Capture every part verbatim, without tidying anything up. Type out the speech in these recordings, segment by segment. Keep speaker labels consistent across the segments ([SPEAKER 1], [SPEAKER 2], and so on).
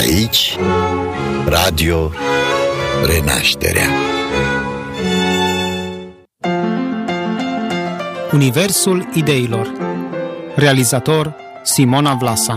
[SPEAKER 1] Aici, Radio Renașterea.
[SPEAKER 2] Universul ideilor. Realizator Simona Vlasa.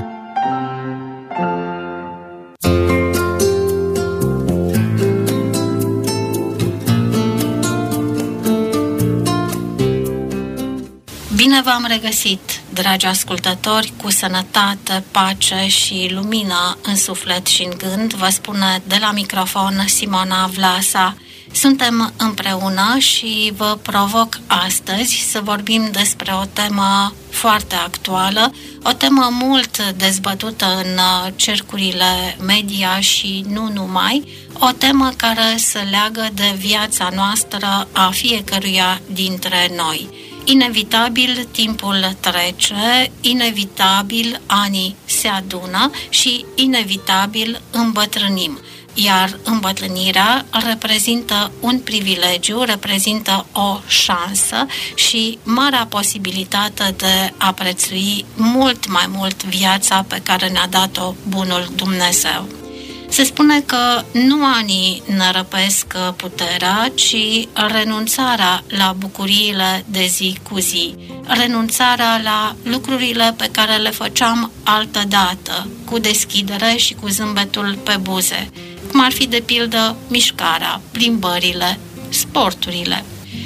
[SPEAKER 3] Bine v-am regăsit, dragi ascultători, cu sănătate, pace și lumină în suflet și în gând. Vă spune de la microfon Simona Vlasa. Suntem împreună și vă provoc astăzi să vorbim despre o temă foarte actuală, o temă mult dezbătută în cercurile media și nu numai, o temă care se leagă de viața noastră a fiecăruia dintre noi. Inevitabil timpul trece, inevitabil anii se adună și inevitabil îmbătrânim. Iar îmbătrânirea reprezintă un privilegiu, reprezintă o șansă și marea posibilitate de a prețui mult mai mult viața pe care ne-a dat-o bunul Dumnezeu. Se spune că nu anii ne răpesc puterea, ci renunțarea la bucuriile de zi cu zi, renunțarea la lucrurile pe care le făceam altădată, cu deschidere și cu zâmbetul pe buze, cum ar fi de pildă mișcarea, plimbările, sporturile.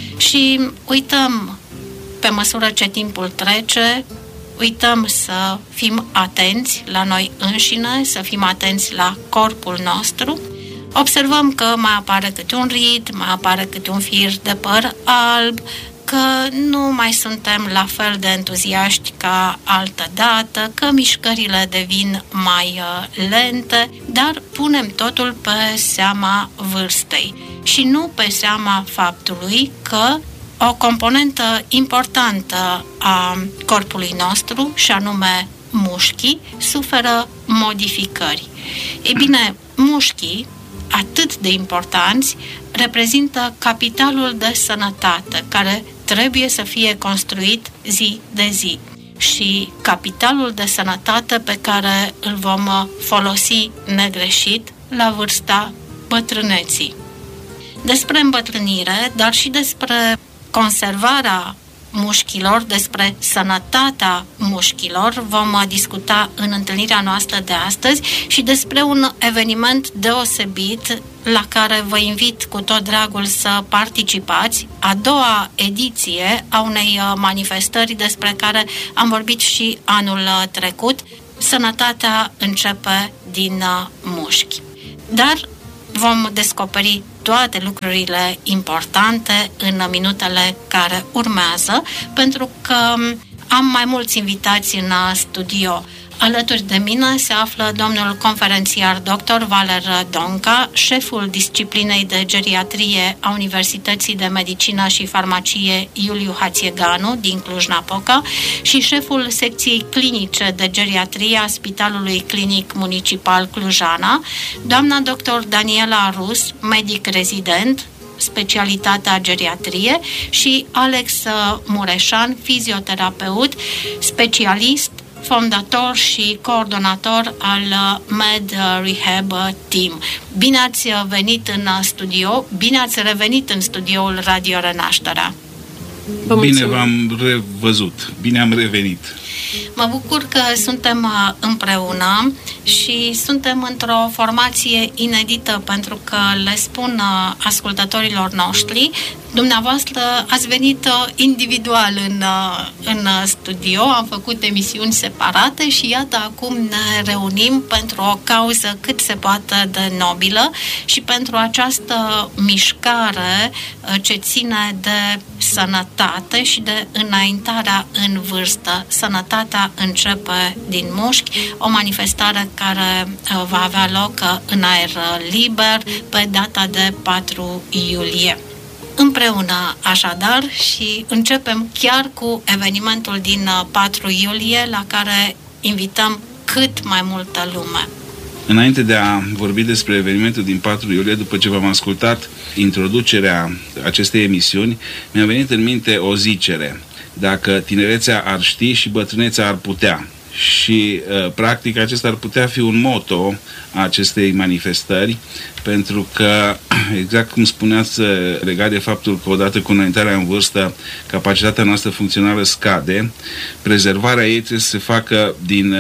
[SPEAKER 3] Și uităm, pe măsură ce timpul trece, uităm să fim atenți la noi înșine, să fim atenți la corpul nostru. Observăm că mai apare câte un rit, mai apare câte un fir de păr alb, că nu mai suntem la fel de entuziaști ca altădată, că mișcările devin mai lente, dar punem totul pe seama vârstei și nu pe seama faptului că o componentă importantă a corpului nostru, și anume mușchii, suferă modificări. Ei bine, mușchii, atât de importanți, reprezintă capitalul de sănătate care trebuie să fie construit zi de zi și capitalul de sănătate pe care îl vom folosi negreșit la vârsta bătrâneții. Despre îmbătrânire, dar și despre conservarea mușchilor, despre sănătatea mușchilor vom discuta în întâlnirea noastră de astăzi și despre un eveniment deosebit la care vă invit cu tot dragul să participați, a doua ediție a unei manifestări despre care am vorbit și anul trecut. Sănătatea începe din mușchi. Dar vom descoperi toate lucrurile importante în minutele care urmează, pentru că am mai mulți invitați în studio. Alături de mine se află domnul conferențiar doctor Valer Donca, șeful disciplinei de geriatrie a Universității de Medicină și Farmacie Iuliu Hațieganu din Cluj-Napoca și șeful secției clinice de geriatrie a Spitalului Clinic Municipal Clujana, doamna doctor Daniela Rus, medic rezident, specialitatea geriatrie, și Alex Mureșan, fizioterapeut, specialist, fondator și coordonator al Med Rehab Team. Bine ați venit în studio, bine ați revenit în studioul Radio Renașterea.
[SPEAKER 4] Bine v-am revăzut, bine am revenit.
[SPEAKER 3] Mă bucur că suntem împreună și suntem într-o formație inedită, pentru că le spun ascultătorilor noștri, dumneavoastră ați venit individual în, în studio, am făcut emisiuni separate și iată acum ne reunim pentru o cauză cât se poate de nobilă și pentru această mișcare ce ține de sănătate și de înaintarea în vârstă. Sănătatea începe din mușchi, o manifestare care va avea loc în aer liber pe data de patru iulie. Împreună, așadar, și începem chiar cu evenimentul din patru iulie, la care invităm cât mai multă lume.
[SPEAKER 4] Înainte de a vorbi despre evenimentul din patru iulie, după ce v-am ascultat introducerea acestei emisiuni, mi-a venit în minte o zicere: dacă tinerețea ar ști și bătrânețea ar putea. și practic acesta ar putea fi un motto a acestei manifestări, pentru că, exact cum spuneați, legat de faptul că odată cu înaintarea în vârstă capacitatea noastră funcțională scade, prezervarea ei trebuie să se facă din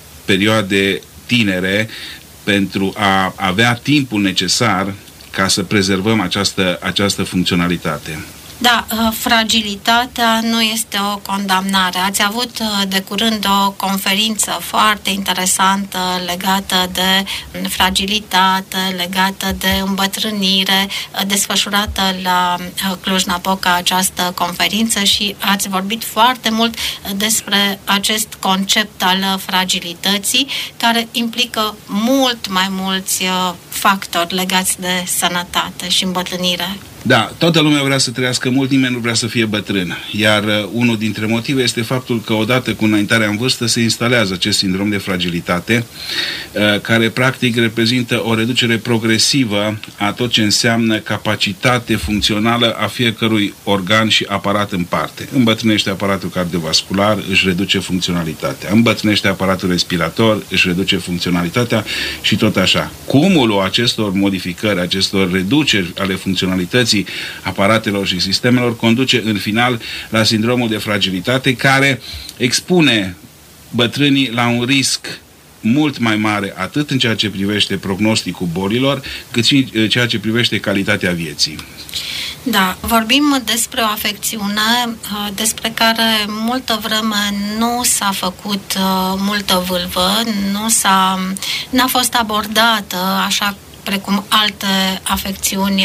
[SPEAKER 4] perioade tinere pentru a avea timpul necesar ca să prezervăm această, această funcționalitate.
[SPEAKER 3] Da, fragilitatea nu este o condamnare. Ați avut de curând o conferință foarte interesantă legată de fragilitate, legată de îmbătrânire, desfășurată la Cluj-Napoca această conferință și ați vorbit foarte mult despre acest concept al fragilității, care implică mult mai mulți factori legați de sănătate și îmbătrânire.
[SPEAKER 4] Da, toată lumea vrea să trăiască mult, nimeni nu vrea să fie bătrân. Iar uh, unul dintre motive este faptul că odată cu înaintarea în vârstă se instalează acest sindrom de fragilitate, uh, care practic reprezintă o reducere progresivă a tot ce înseamnă capacitate funcțională a fiecărui organ și aparat în parte. Îmbătrânește aparatul cardiovascular, își reduce funcționalitatea. Îmbătrânește aparatul respirator, își reduce funcționalitatea și tot așa. Cumulul acestor modificări, acestor reduceri ale funcționalității aparatelor și sistemelor conduce în final la sindromul de fragilitate, care expune bătrânii la un risc mult mai mare atât în ceea ce privește prognosticul bolilor, cât și în ceea ce privește calitatea vieții.
[SPEAKER 3] Da, vorbim despre o afecțiune despre care multă vreme nu s-a făcut multă vâlvă, nu s-a, n-a fost abordată așa precum alte afecțiuni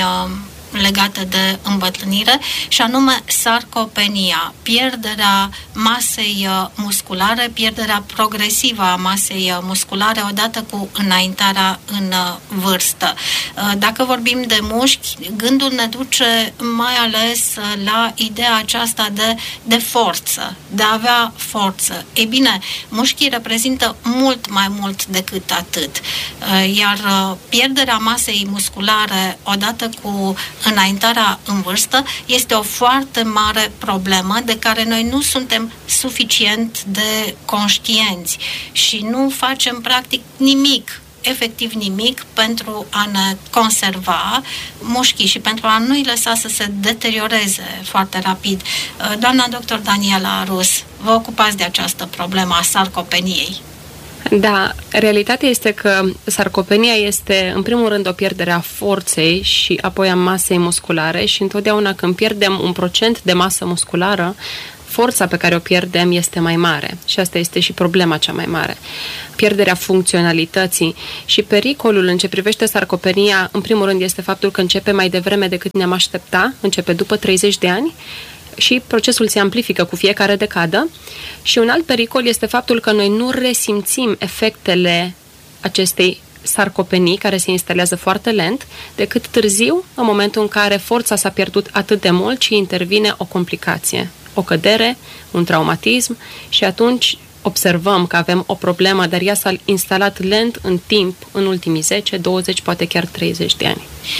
[SPEAKER 3] legate de îmbătrânire, și anume sarcopenia, pierderea masei musculare, pierderea progresivă a masei musculare odată cu înaintarea în vârstă. Dacă vorbim de mușchi, gândul ne duce mai ales la ideea aceasta de, de forță, de a avea forță. Ei bine, mușchii reprezintă mult mai mult decât atât, iar pierderea masei musculare odată cu înaintarea în vârstă este o foarte mare problemă de care noi nu suntem suficient de conștienți și nu facem practic nimic, efectiv nimic, pentru a ne conserva mușchii și pentru a nu-i lăsa să se deterioreze foarte rapid. Doamna doctor Daniela Rus, vă ocupați de această problemă a sarcopeniei.
[SPEAKER 5] Da, realitatea este că sarcopenia este în primul rând o pierdere a forței și apoi a masei musculare și întotdeauna când pierdem un procent de masă musculară, forța pe care o pierdem este mai mare și asta este și problema cea mai mare. Pierderea funcționalității și pericolul în ce privește sarcopenia, în primul rând, este faptul că începe mai devreme decât ne-am aștepta, începe după treizeci de ani, și procesul se amplifică cu fiecare decadă. Și un alt pericol este faptul că noi nu resimțim efectele acestei sarcopenii, care se instalează foarte lent, decât târziu, în momentul în care forța s-a pierdut atât de mult și intervine o complicație, o cădere, un traumatism, și atunci observăm că avem o problemă, dar ea s-a instalat lent în timp, în ultimii zece, douăzeci, poate chiar treizeci de ani.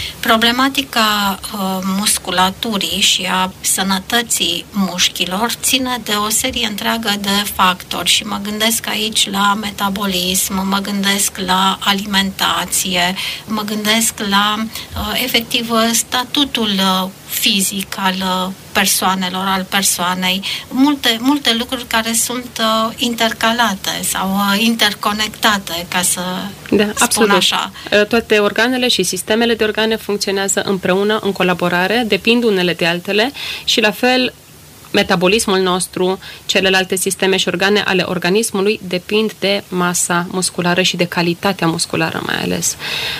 [SPEAKER 3] Problematica uh, musculaturii și a sănătății mușchilor ține de o serie întreagă de factori și mă gândesc aici la metabolism, mă gândesc la alimentație, mă gândesc la uh, efectiv statutul uh, fizic al uh, persoanelor, al persoanei, multe, multe lucruri care sunt uh, intercalate sau uh, interconectate, ca să
[SPEAKER 5] da,
[SPEAKER 3] spun
[SPEAKER 5] absolut.
[SPEAKER 3] așa.
[SPEAKER 5] Toate organele și sistemele de organe funcționează împreună, în colaborare, depind unele de altele și la fel metabolismul nostru, celelalte sisteme și organe ale organismului depind de masa musculară și de calitatea musculară mai ales.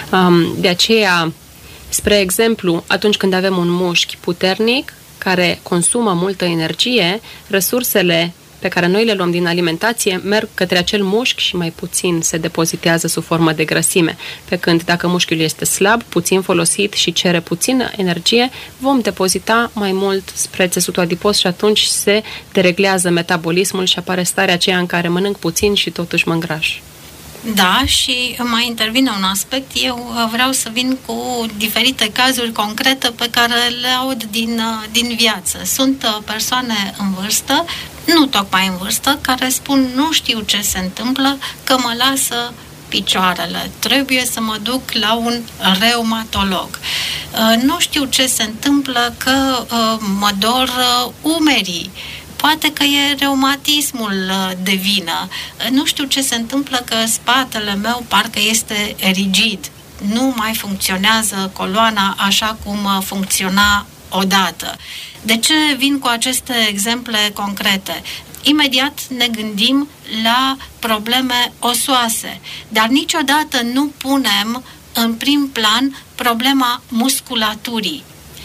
[SPEAKER 5] De aceea, spre exemplu, atunci când avem un mușchi puternic care consumă multă energie, resursele pe care noi le luăm din alimentație merg către acel mușchi și mai puțin se depozitează sub formă de grăsime. Pe când dacă mușchiul este slab, puțin folosit și cere puțină energie, vom depozita mai mult spre țesutul adipos și atunci se dereglează metabolismul și apare starea aceea în care mănânc puțin și totuși mă îngraș.
[SPEAKER 3] Da, și mai intervine un aspect. Eu vreau să vin cu diferite cazuri concrete pe care le aud din, din viață. Sunt persoane în vârstă, nu tocmai în vârstă, care spun nu știu ce se întâmplă, că mă lasă picioarele, trebuie să mă duc la un reumatolog. Nu știu ce se întâmplă, că mă dor umerii. Poate că e reumatismul de vină. Nu știu ce se întâmplă, că spatele meu parcă este rigid. Nu mai funcționează coloana așa cum funcționa odată. De ce vin cu aceste exemple concrete? Imediat ne gândim la probleme osoase, dar niciodată nu punem în prim plan problema musculaturii.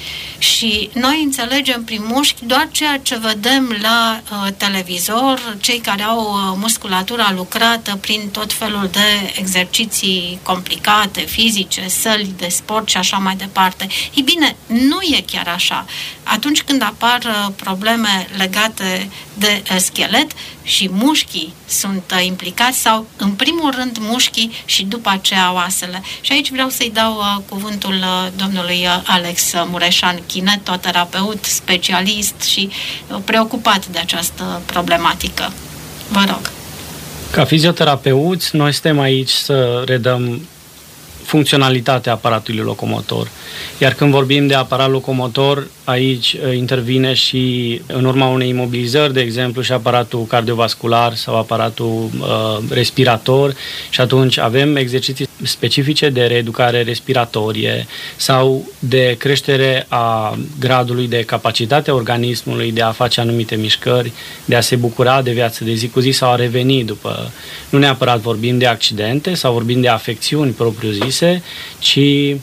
[SPEAKER 3] Și noi înțelegem prin mușchi doar ceea ce vedem la uh, televizor, cei care au uh, musculatura lucrată prin tot felul de exerciții complicate, fizice, săli de sport și așa mai departe. Ei bine, nu e chiar așa. Atunci când apar uh, probleme legate de uh, schelet, și mușchii sunt uh, implicați, sau în primul rând mușchii și după aceea oasele. Și aici vreau să-i dau uh, cuvântul uh, domnului uh, Alex Mureșan, kinetoterapeut, specialist și uh, preocupat de această problematică. Vă rog.
[SPEAKER 6] Ca fizioterapeuți, noi suntem aici să redăm funcționalitatea aparatului locomotor. Iar când vorbim de aparat locomotor, aici intervine și în urma unei imobilizări, de exemplu, și aparatul cardiovascular sau aparatul uh, respirator, și atunci avem exerciții specifice de reeducare respiratorie sau de creștere a gradului de capacitate a organismului de a face anumite mișcări, de a se bucura de viață de zi cu zi sau a reveni după. Nu neapărat vorbim de accidente sau vorbim de afecțiuni propriu-zise, ci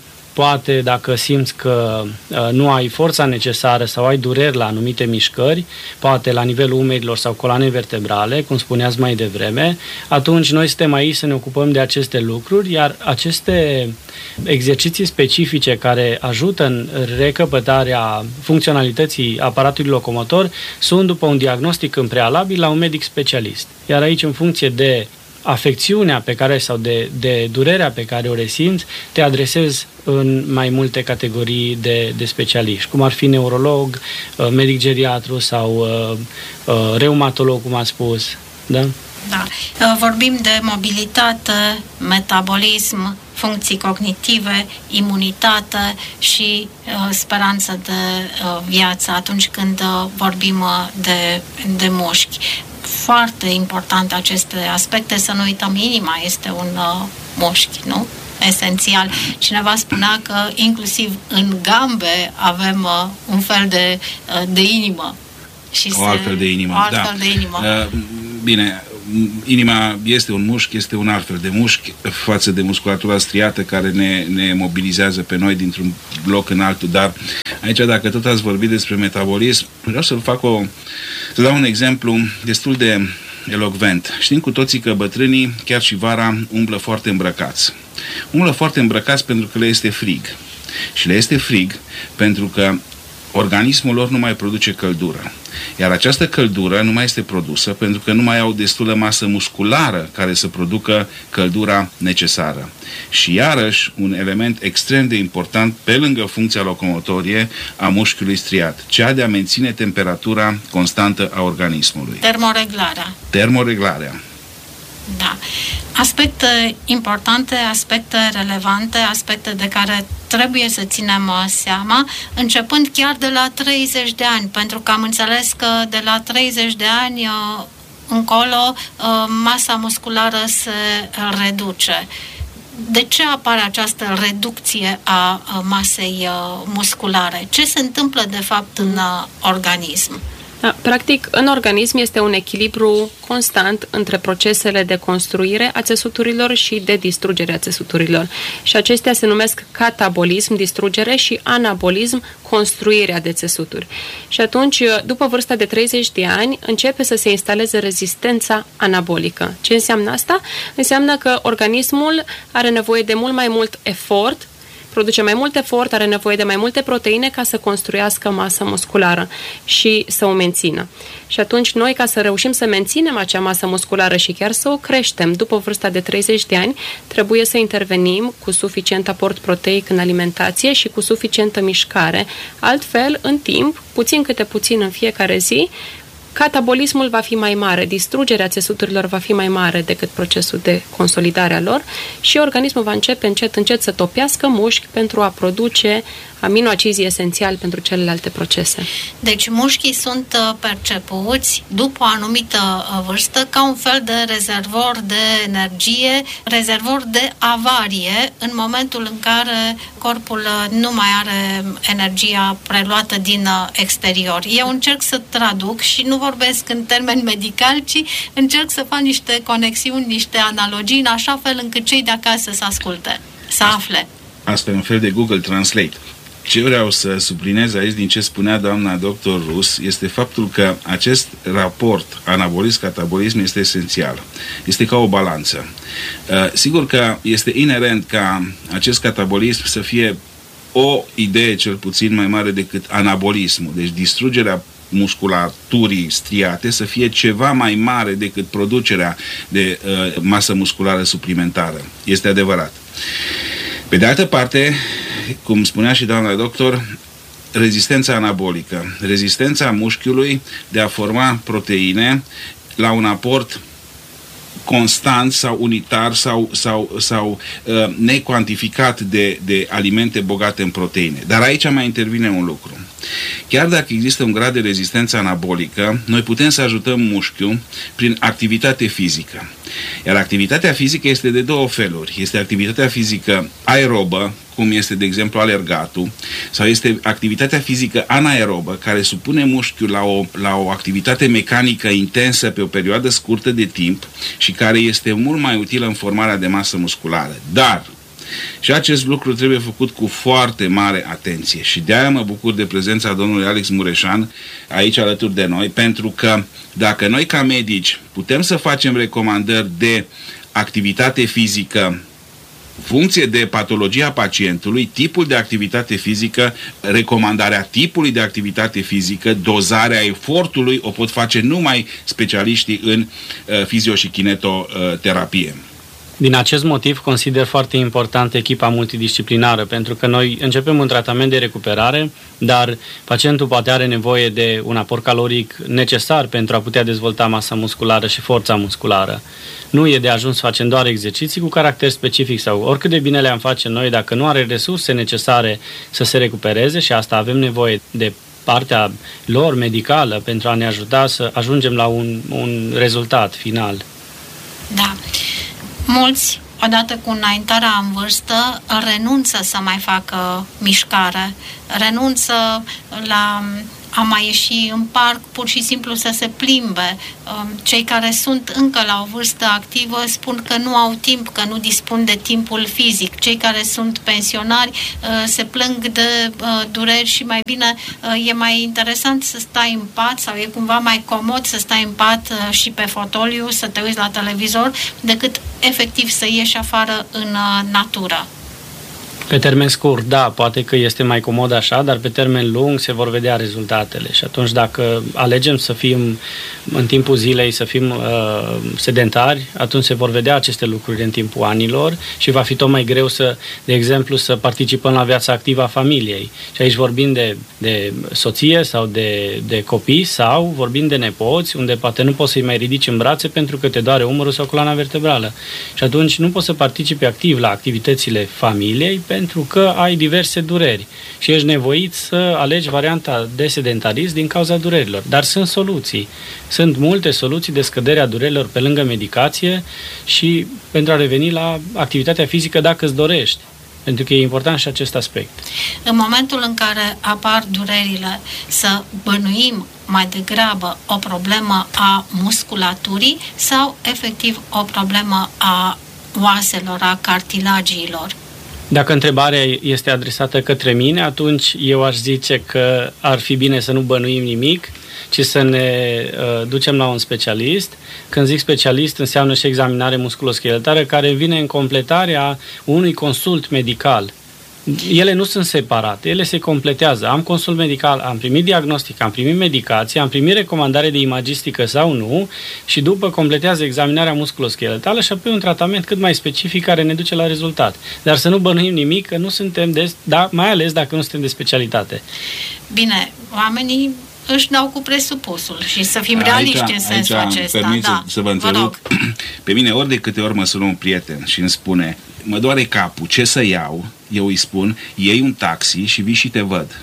[SPEAKER 6] poate dacă simți că uh, nu ai forța necesară sau ai dureri la anumite mișcări, poate la nivelul umerilor sau coloanei vertebrale, cum spuneați mai devreme, atunci noi suntem aici să ne ocupăm de aceste lucruri, iar aceste exerciții specifice care ajută în recăpătarea funcționalității aparatului locomotor sunt după un diagnostic în prealabil la un medic specialist. Iar aici, în funcție de afecțiunea pe care sau de, de durerea pe care o resimți, te adresezi în mai multe categorii de, de specialiști, cum ar fi neurolog, medic geriatru sau uh, uh, reumatolog, cum ați spus. Da?
[SPEAKER 3] Da. Vorbim de mobilitate, metabolism, funcții cognitive, imunitate și uh, speranță de uh, viață atunci când uh, vorbim uh, de, de mușchi. Foarte important aceste aspecte, să nu uităm, inima este un uh, mușchi, nu? Esențial. Cineva spunea că inclusiv în gambe avem uh, un fel de, uh, de inimă. Și
[SPEAKER 4] o altfel de inimă.
[SPEAKER 3] O altfel
[SPEAKER 4] da.
[SPEAKER 3] de inimă.
[SPEAKER 4] Uh, bine, inima este un mușchi, este un altfel de mușchi față de musculatura striată care ne, ne mobilizează pe noi dintr-un loc în altul, dar aici, dacă tot ați vorbit despre metabolism, vreau să fac o, să dau un exemplu destul de elocvent. Știm cu toții că bătrânii, chiar și vara, umblă foarte îmbrăcați. Umblă foarte îmbrăcați pentru că le este frig. Și le este frig pentru că organismul lor nu mai produce căldură. Iar această căldură nu mai este produsă pentru că nu mai au destulă masă musculară care să producă căldura necesară. Și iarăși un element extrem de important pe lângă funcția locomotorie a mușchiului striat, cea de a menține temperatura constantă a organismului.
[SPEAKER 3] Termoreglarea.
[SPEAKER 4] Termoreglarea.
[SPEAKER 3] Da. Aspecte importante, aspecte relevante, aspecte de care trebuie să ținem seama, începând chiar de la treizeci de ani, pentru că am înțeles că de la treizeci de ani încolo masa musculară se reduce. De ce apare această reducție a masei musculare? Ce se întâmplă de fapt în organism?
[SPEAKER 5] Da, practic, în organism este un echilibru constant între procesele de construire a țesuturilor și de distrugere a țesuturilor. Și acestea se numesc catabolism, distrugere, și anabolism, construirea de țesuturi. Și atunci, după vârsta de treizeci de ani, începe să se instaleze rezistența anabolică. Ce înseamnă asta? Înseamnă că organismul are nevoie de mult mai mult efort produce mai mult efort, are nevoie de mai multe proteine ca să construiască masă musculară și să o mențină. Și atunci noi, ca să reușim să menținem acea masă musculară și chiar să o creștem după vârsta de treizeci de ani, trebuie să intervenim cu suficient aport proteic în alimentație și cu suficientă mișcare. Altfel, în timp, puțin câte puțin în fiecare zi, catabolismul va fi mai mare, distrugerea țesuturilor va fi mai mare decât procesul de consolidare a lor și organismul va începe încet, încet să topească mușchi pentru a produce aminoacizii esențiali pentru celelalte procese.
[SPEAKER 3] Deci mușchii sunt percepuți după o anumită vârstă ca un fel de rezervor de energie, rezervor de avarie în momentul în care corpul nu mai are energia preluată din exterior. Eu încerc să traduc și nu vorbesc în termeni medicali, ci încerc să fac niște conexiuni, niște analogii, în așa fel încât cei de acasă să asculte, să afle.
[SPEAKER 4] Asta e un fel de Google Translate. Ce vreau să subliniez aici din ce spunea doamna doctor Rus este faptul că acest raport anabolism-catabolism este esențial. Este ca o balanță. Sigur că este inerent ca acest catabolism să fie o idee cel puțin mai mare decât anabolismul. Deci distrugerea musculaturii striate să fie ceva mai mare decât producerea de uh, masă musculară suplimentară. Este adevărat. Pe de altă parte, cum spunea și doamna doctor, rezistența anabolică, rezistența mușchiului de a forma proteine la un aport constant sau unitar sau, sau, sau uh, necuantificat de, de alimente bogate în proteine. Dar aici mai intervine un lucru. Chiar dacă există un grad de rezistență anabolică, noi putem să ajutăm mușchiul prin activitate fizică. Iar activitatea fizică este de două feluri. Este activitatea fizică aerobă, cum este, de exemplu, alergatul, sau este activitatea fizică anaerobă, care supune mușchiul la o, la o activitate mecanică intensă pe o perioadă scurtă de timp și care este mult mai utilă în formarea de masă musculară. Dar și acest lucru trebuie făcut cu foarte mare atenție și de-aia mă bucur de prezența domnului Alex Mureșan aici alături de noi, pentru că dacă noi ca medici putem să facem recomandări de activitate fizică funcție de patologia pacientului, tipul de activitate fizică, recomandarea tipului de activitate fizică, dozarea efortului o pot face numai specialiștii în uh, fizio- și kinetoterapie.
[SPEAKER 6] Din acest motiv consider foarte important echipa multidisciplinară, pentru că noi începem un tratament de recuperare, dar pacientul poate are nevoie de un aport caloric necesar pentru a putea dezvolta masa musculară și forța musculară. Nu e de ajuns să facem doar exerciții cu caracter specific sau oricât de bine le-am face noi, dacă nu are resurse necesare să se recupereze, și asta avem nevoie de partea lor medicală pentru a ne ajuta să ajungem la un, un rezultat final.
[SPEAKER 3] Da. Mulți, odată cu înaintarea în vârstă, renunță să mai facă mișcare, renunță la a mai ieși în parc, pur și simplu să se plimbe. Cei care sunt încă la o vârstă activă spun că nu au timp, că nu dispun de timpul fizic. Cei care sunt pensionari se plâng de dureri și mai bine e mai interesant să stai în pat sau e cumva mai comod să stai în pat și pe fotoliu, să te uiți la televizor, decât efectiv să ieși afară în natură.
[SPEAKER 6] Pe termen scurt, da, poate că este mai comod așa, dar pe termen lung se vor vedea rezultatele. Și atunci dacă alegem să fim în timpul zilei, să fim uh, sedentari, atunci se vor vedea aceste lucruri în timpul anilor și va fi tot mai greu să, de exemplu, să participăm la viața activă a familiei. Și aici vorbim de, de soție sau de, de copii sau vorbim de nepoți, unde poate nu poți să-i mai ridici în brațe pentru că te doare umărul sau coloana vertebrală. Și atunci nu poți să participi activ la activitățile familiei pentru că ai diverse dureri și ești nevoit să alegi varianta de sedentarism din cauza durerilor. Dar sunt soluții. Sunt multe soluții de scădere a durerilor pe lângă medicație și pentru a reveni la activitatea fizică dacă îți dorești. Pentru că e important și acest aspect.
[SPEAKER 3] În momentul în care apar durerile, să bănuim mai degrabă o problemă a musculaturii sau efectiv o problemă a oaselor, a cartilagiilor?
[SPEAKER 6] Dacă întrebarea este adresată către mine, atunci eu aș zice că ar fi bine să nu bănuim nimic, ci să ne uh, ducem la un specialist. Când zic specialist, înseamnă și examinare musculoscheletară, care vine în completarea unui consult medical, Ele nu sunt separate, ele se completează. Am consult medical, am primit diagnostic, am primit medicație, am primit recomandare de imagistică sau nu și după completează examinarea musculoscheletală și apoi un tratament cât mai specific care ne duce la rezultat. Dar să nu bănuim nimic că nu suntem de, da, mai ales dacă nu suntem de specialitate.
[SPEAKER 3] Bine, oamenii își dau cu presupusul și să fim realiști aici, în sensul
[SPEAKER 4] aici
[SPEAKER 3] acesta.
[SPEAKER 4] Permit
[SPEAKER 3] da,
[SPEAKER 4] să vă întrerup. Pe mine ori de câte ori mă sună un prieten și îmi spune mă doare capul, ce să iau? Eu îi spun, iei un taxi și vii și te văd.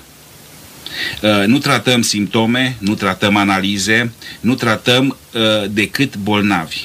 [SPEAKER 4] Uh, nu tratăm simptome, nu tratăm analize, nu tratăm uh, decât bolnavi.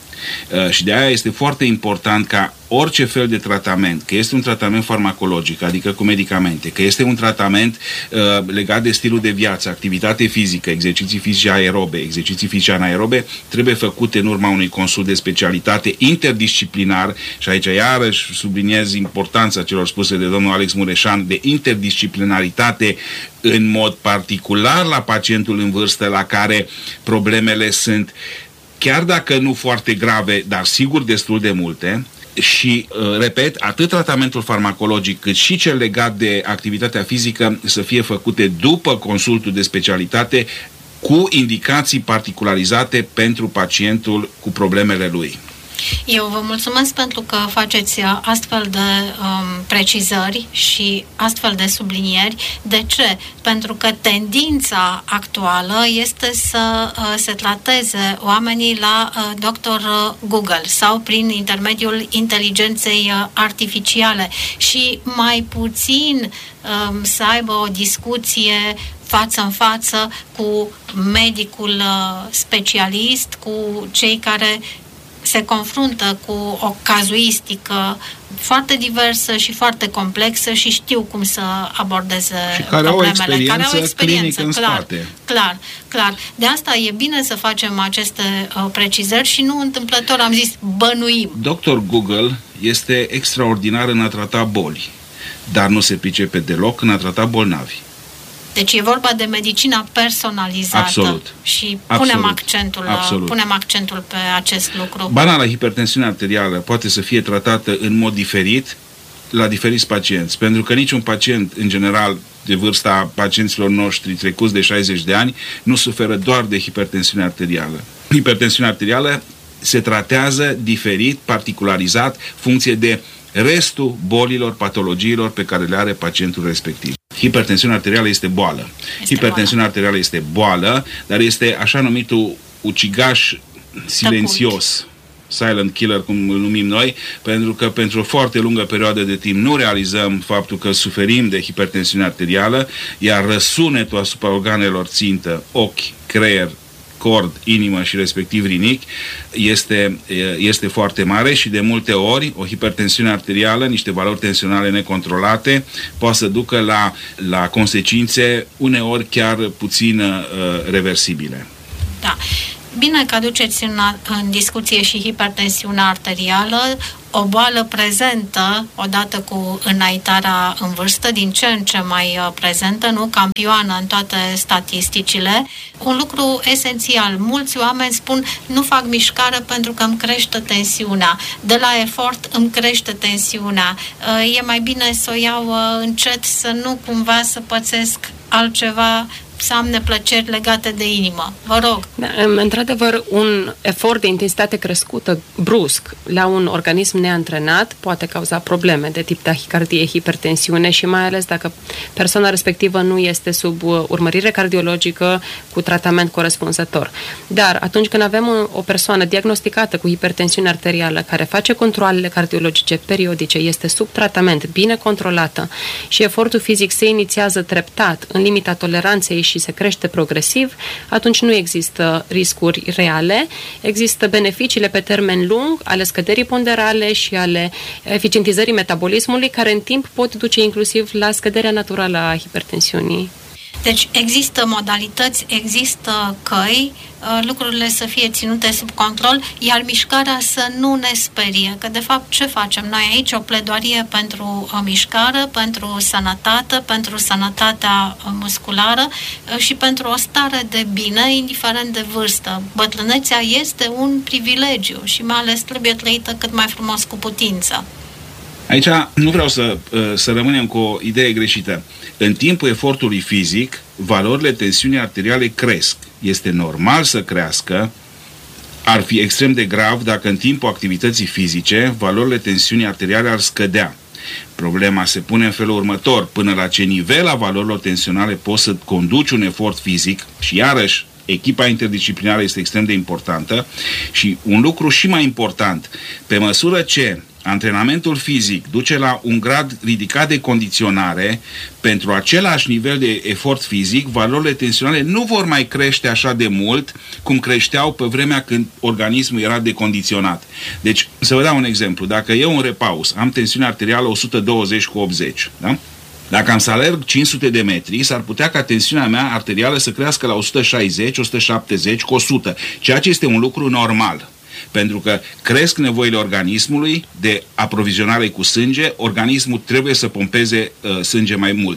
[SPEAKER 4] Uh, și de aia este foarte important ca orice fel de tratament, că este un tratament farmacologic, adică cu medicamente, că este un tratament uh, legat de stilul de viață, activitate fizică, exerciții fizice aerobe, exerciții fizice anaerobe, trebuie făcute în urma unui consult de specialitate interdisciplinar, și aici iarăși subliniez importanța celor spuse de domnul Alex Mureșan, de interdisciplinaritate în mod particular la pacientul în vârstă, la care problemele sunt chiar dacă nu foarte grave, dar sigur destul de multe. Și, repet, atât tratamentul farmacologic cât și cel legat de activitatea fizică să fie făcute după consultul de specialitate cu indicații particularizate pentru pacientul cu problemele lui.
[SPEAKER 3] Eu vă mulțumesc pentru că faceți astfel de um, precizări și astfel de sublinieri. De ce? Pentru că tendința actuală este să uh, se trateze oamenii la uh, doctor Google sau prin intermediul inteligenței uh, artificiale și mai puțin um, să aibă o discuție față în față cu medicul uh, specialist, cu cei care se confruntă cu o cazuistică foarte diversă și foarte complexă și știu cum să abordeze
[SPEAKER 4] și care
[SPEAKER 3] problemele.
[SPEAKER 4] Au
[SPEAKER 3] care au experiență
[SPEAKER 4] în
[SPEAKER 3] clar,
[SPEAKER 4] spate.
[SPEAKER 3] clar, clar. De asta e bine să facem aceste uh, precizări și nu întâmplător am zis bănuim.
[SPEAKER 4] doctor Google este extraordinar în a trata boli, dar nu se pricepe deloc în a trata bolnavi.
[SPEAKER 3] Deci e vorba de medicina personalizată.
[SPEAKER 4] Absolut.
[SPEAKER 3] Și
[SPEAKER 4] Absolut.
[SPEAKER 3] punem accentul,
[SPEAKER 4] Absolut.
[SPEAKER 3] punem accentul pe acest lucru.
[SPEAKER 4] Banala hipertensiune arterială poate să fie tratată în mod diferit la diferiți pacienți, pentru că niciun pacient, în general, de vârsta pacienților noștri trecuți de șaizeci de ani, nu suferă doar de hipertensiune arterială. Hipertensiunea arterială se tratează diferit, particularizat, funcție de restul bolilor, patologiilor pe care le are pacientul respectiv. Hipertensiunea arterială este boală. Este Hipertensiunea boală. arterială este boală, dar este așa numitul ucigaș silențios, silent killer, cum îl numim noi, pentru că pentru o foarte lungă perioadă de timp nu realizăm faptul că suferim de hipertensiune arterială, iar răsunetul asupra organelor țintă, ochi, creier, cord, inimă și respectiv rinichi este, este foarte mare și de multe ori o hipertensiune arterială, niște valori tensionale necontrolate, poate să ducă la, la consecințe uneori chiar puțin uh, reversibile.
[SPEAKER 3] Da. Bine că aduceți în, în discuție și hipertensiunea arterială, o boală prezentă, odată cu înaintarea în vârstă, din ce în ce mai prezentă, nu campioană în toate statisticile. Un lucru esențial, mulți oameni spun, nu fac mișcare pentru că îmi crește tensiunea, de la efort îmi crește tensiunea, e mai bine să o iau încet, să nu cumva să pățesc altceva, să am neplăceri legate de inimă. Vă rog.
[SPEAKER 5] Da, într-adevăr, un efort de intensitate crescută, brusc, la un organism neantrenat, poate cauza probleme de tip tahicardie, hipertensiune și mai ales dacă persoana respectivă nu este sub urmărire cardiologică cu tratament corespunzător. Dar atunci când avem o persoană diagnosticată cu hipertensiune arterială, care face controalele cardiologice periodice, este sub tratament, bine controlată și efortul fizic se inițiază treptat, în limita toleranței și se crește progresiv, atunci nu există riscuri reale, există beneficiile pe termen lung ale scăderii ponderale și ale eficientizării metabolismului, care în timp pot duce inclusiv la scăderea naturală a hipertensiunii.
[SPEAKER 3] Deci există modalități, există căi, lucrurile să fie ținute sub control, iar mișcarea să nu ne sperie. Că de fapt ce facem noi aici? O pledoarie pentru o mișcare, pentru sănătate, pentru sănătatea musculară și pentru o stare de bine, indiferent de vârstă. Bătrânețea este un privilegiu și mai ales trebuie trăită cât mai frumos cu putință.
[SPEAKER 4] Aici nu vreau să, să rămânem cu o idee greșită. În timpul efortului fizic, valorile tensiunii arteriale cresc. Este normal să crească. Ar fi extrem de grav dacă în timpul activității fizice valorile tensiunii arteriale ar scădea. Problema se pune în felul următor: până la ce nivel a valorilor tensionale poți să conduci un efort fizic, și iarăși echipa interdisciplinară este extrem de importantă, și un lucru și mai important, pe măsură ce antrenamentul fizic duce la un grad ridicat de condiționare, pentru același nivel de efort fizic, valorile tensionale nu vor mai crește așa de mult cum creșteau pe vremea când organismul era decondiționat. Deci, să vă dau un exemplu. Dacă eu în repaus am tensiune arterială o sută douăzeci cu optzeci, da? Dacă am să alerg cinci sute de metri, s-ar putea ca tensiunea mea arterială să crească la o sută șaizeci, o sută șaptezeci, cu o sută, ceea ce este un lucru normal. Pentru că cresc nevoile organismului de aprovizionare cu sânge, organismul trebuie să pompeze uh, sânge mai mult.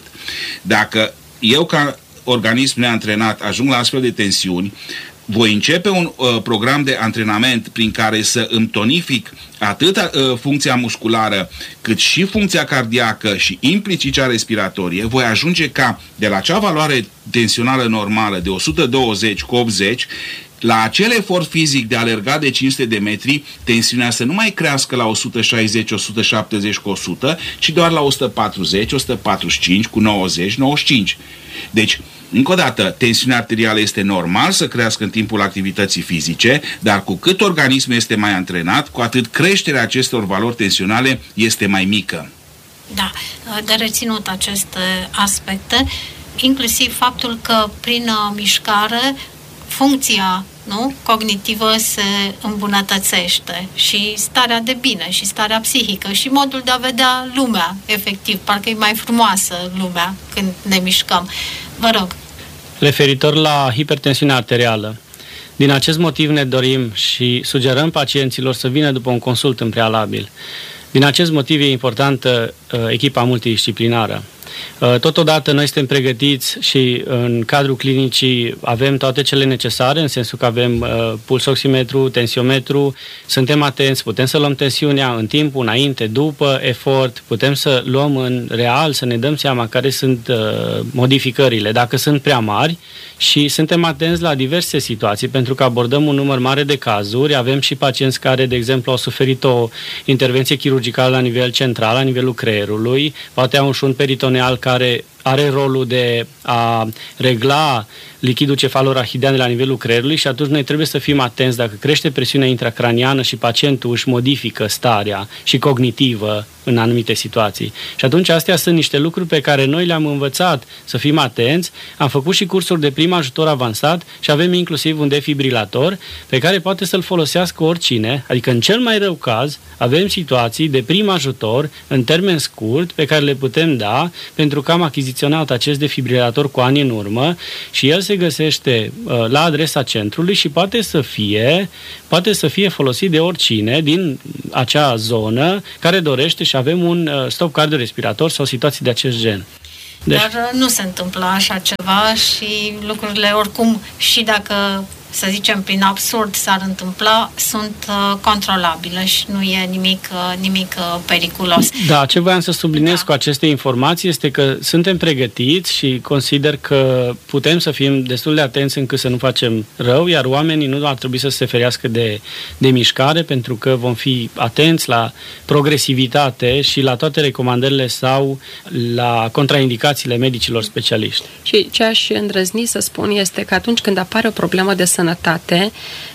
[SPEAKER 4] Dacă eu ca organism neantrenat ajung la astfel de tensiuni, voi începe un uh, program de antrenament prin care să îmi tonific atât uh, funcția musculară cât și funcția cardiacă și implicit cea respiratorie. Voi ajunge ca de la acea valoare tensională normală de o sută douăzeci cu optzeci, la acel efort fizic de alergat de cinci sute de metri, tensiunea să nu mai crească la o sută șaizeci, o sută șaptezeci cu o sută, ci doar la o sută patruzeci, o sută patruzeci și cinci, cu nouăzeci, nouăzeci și cinci. Deci, încă o dată, tensiunea arterială este normal să crească în timpul activității fizice, dar cu cât organismul este mai antrenat, cu atât creșterea acestor valori tensionale este mai mică.
[SPEAKER 3] Da, de reținut aceste aspecte, inclusiv faptul că prin mișcare funcția, nu, cognitivă se îmbunătățește și starea de bine și starea psihică și modul de a vedea lumea, efectiv, parcă e mai frumoasă lumea când ne mișcăm. Vă rog.
[SPEAKER 6] Referitor la hipertensiunea arterială, din acest motiv ne dorim și sugerăm pacienților să vină după un consult în prealabil. Din acest motiv e importantă uh, echipa multidisciplinară. Totodată noi suntem pregătiți și în cadrul clinicii avem toate cele necesare, în sensul că avem uh, pulsoximetru, tensiometru, suntem atenți, putem să luăm tensiunea în timp, înainte, după efort, putem să luăm în real, să ne dăm seama care sunt uh, modificările, dacă sunt prea mari, și suntem atenți la diverse situații, pentru că abordăm un număr mare de cazuri. Avem și pacienți care, de exemplu, au suferit o intervenție chirurgicală la nivel central, la nivelul creierului, poate au un șunt peritoneal care are rolul de a regla lichidul cefalorachidean de la nivelul creierului, și atunci noi trebuie să fim atenți dacă crește presiunea intracraniană și pacientul își modifică starea și cognitivă în anumite situații. Și atunci astea sunt niște lucruri pe care noi le-am învățat să fim atenți. Am făcut și cursuri de prim ajutor avansat și avem inclusiv un defibrilator pe care poate să-l folosească oricine, adică în cel mai rău caz avem situații de prim ajutor în termen scurt pe care le putem da, pentru că am achiziționat acest defibrilator cu ani în urmă și el se găsește uh, la adresa centrului și poate să fie poate să fie folosit de oricine din acea zonă care dorește, și avem un uh, stop cardiorespirator sau situații de acest gen.
[SPEAKER 3] Deci... Dar nu se întâmplă așa ceva și lucrurile, oricum, și dacă, să zicem, prin absurd s-ar întâmpla, sunt uh, controlabile și nu e nimic, uh, nimic uh, periculos.
[SPEAKER 6] Da, ce voiam să subliniez
[SPEAKER 3] da.
[SPEAKER 6] cu aceste informații este că suntem pregătiți și consider că putem să fim destul de atenți încât să nu facem rău, iar oamenii nu ar trebui să se ferească de, de mișcare, pentru că vom fi atenți la progresivitate și la toate recomandările sau la contraindicațiile medicilor specialiști.
[SPEAKER 5] Și ce aș îndrăzni să spun este că atunci când apare o problemă de sănătate,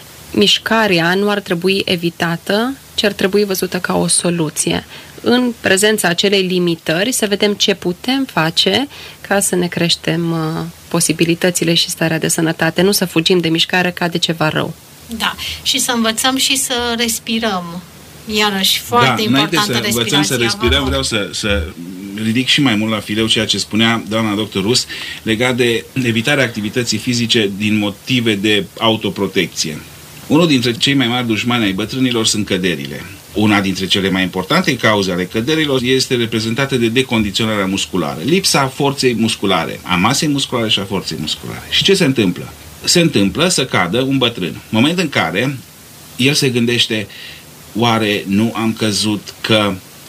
[SPEAKER 5] mișcarea nu ar trebui evitată, ci ar trebui văzută ca o soluție. În prezența acelei limitări, să vedem ce putem face ca să ne creștem uh, posibilitățile și starea de sănătate, nu să fugim de mișcare ca de ceva rău.
[SPEAKER 3] Da, și să învățăm și să respirăm. Iarăși, foarte
[SPEAKER 4] da,
[SPEAKER 3] importantă
[SPEAKER 4] să
[SPEAKER 3] respirația.
[SPEAKER 4] Învățăm să respirăm, vreau să, să ridic și mai mult la fileu ceea ce spunea doamna doctor Rus legat de evitarea activității fizice din motive de autoprotecție. Unul dintre cei mai mari dușmani ai bătrânilor sunt căderile. Una dintre cele mai importante cauze ale căderilor este reprezentată de decondiționarea musculară, lipsa forței musculare, a masei musculare și a forței musculare. Și ce se întâmplă? Se întâmplă să cadă un bătrân. Moment în care el se gândește: oare nu am căzut că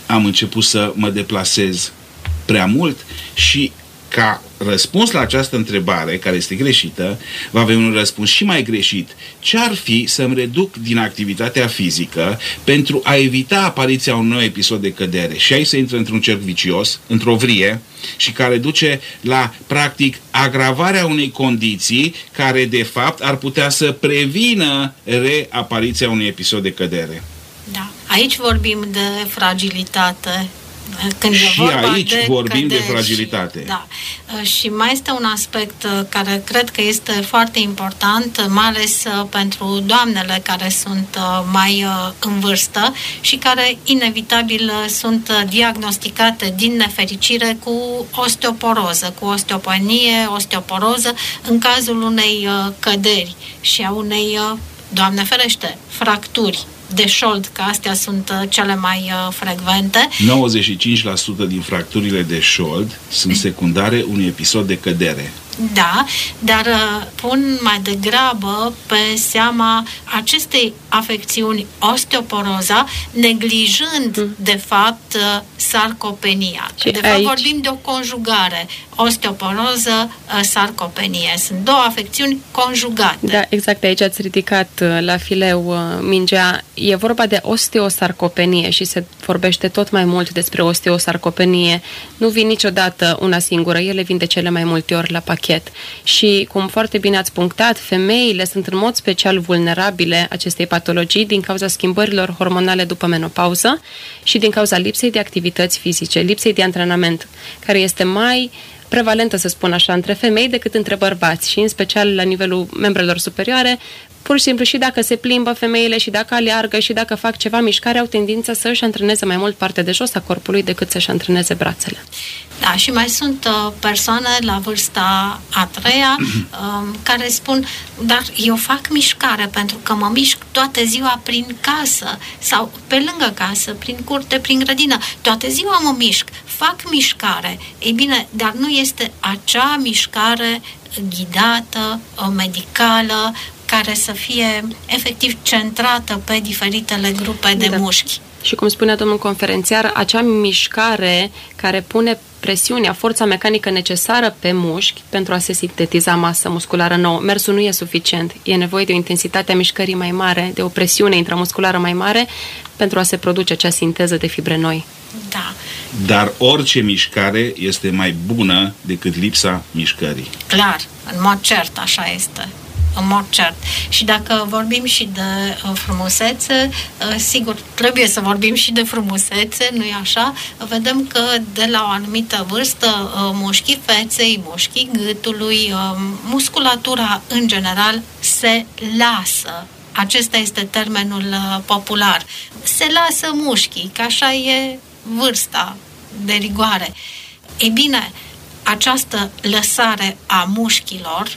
[SPEAKER 4] am început să mă deplasez prea mult și ca răspuns la această întrebare, care este greșită, va avea un răspuns și mai greșit. Ce-ar fi să-mi reduc din activitatea fizică pentru a evita apariția unui nou episod de cădere? Și aici se intră într-un cerc vicios, într-o vrie, și care duce la, practic, agravarea unei condiții care, de fapt, ar putea să prevină reapariția unui episod de cădere.
[SPEAKER 3] Da. Aici vorbim de fragilitate. Când
[SPEAKER 4] și aici de vorbim de fragilitate.
[SPEAKER 3] Și, da. Și mai este un aspect care cred că este foarte important, mai ales pentru doamnele care sunt mai în vârstă și care inevitabil sunt diagnosticate din nefericire cu osteoporoză, cu osteopenie, osteoporoză în cazul unei căderi și a unei, Doamne ferește, fracturi de șold, că astea sunt cele mai uh, frecvente.
[SPEAKER 4] nouăzeci și cinci la sută din fracturile de șold sunt secundare unui episod de cădere.
[SPEAKER 3] Da, dar uh, pun mai degrabă pe seama acestei afecțiuni osteoporoza, neglijând, mm. de fapt, uh, sarcopenia. Și de fapt aici vorbim de o conjugare. Osteoporoză, uh, sarcopenie. Sunt două afecțiuni conjugate.
[SPEAKER 5] Da, exact. Aici ați ridicat uh, la fileu uh, mingea. E vorba de osteosarcopenie și se vorbește tot mai mult despre osteosarcopenie. Nu vin niciodată una singură. Ele vin de cele mai multe ori la pachet. Și, cum foarte bine ați punctat, femeile sunt în mod special vulnerabile acestei patologii din cauza schimbărilor hormonale după menopauză și din cauza lipsei de activități fizice, lipsei de antrenament, care este mai prevalentă, să spun așa, între femei decât între bărbați și în special la nivelul membrelor superioare. Pur și simplu, și dacă se plimbă femeile, și dacă aleargă, și dacă fac ceva mișcare, au tendința să își antreneze mai mult partea de jos a corpului decât să-și antreneze brațele.
[SPEAKER 3] Da, și mai sunt uh, persoane la vârsta a treia uh, care spun, dar eu fac mișcare pentru că mă mișc toată ziua prin casă sau pe lângă casă, prin curte, prin grădină. Toată ziua mă mișc, fac mișcare. Ei bine, dar nu este acea mișcare ghidată, medicală, care să fie efectiv centrată pe diferitele grupe de da. mușchi.
[SPEAKER 5] Și cum spunea domnul conferențiar, acea mișcare care pune presiunea, forța mecanică necesară pe mușchi pentru a se sintetiza masă musculară nouă. Mersul nu e suficient. E nevoie de o intensitate a mișcării mai mare, de o presiune intramusculară mai mare pentru a se produce acea sinteză de fibre noi.
[SPEAKER 3] Da.
[SPEAKER 4] Dar orice mișcare este mai bună decât lipsa mișcării.
[SPEAKER 3] Clar, în mod cert, așa este. În mod cert. Și dacă vorbim și de uh, frumusețe, uh, sigur, trebuie să vorbim și de frumusețe, nu-i așa? Vedem că de la o anumită vârstă, uh, mușchii feței, mușchii gâtului, uh, musculatura în general se lasă. Acesta este termenul uh, popular. Se lasă mușchii, că așa e vârsta de rigoare. Ei bine, această lăsare a mușchilor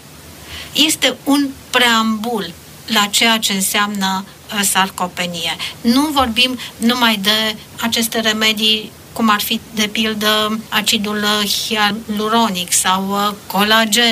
[SPEAKER 3] este un preambul la ceea ce înseamnă uh, sarcopenie. Nu vorbim numai de aceste remedii, cum ar fi, de pildă, acidul hialuronic sau uh, colagen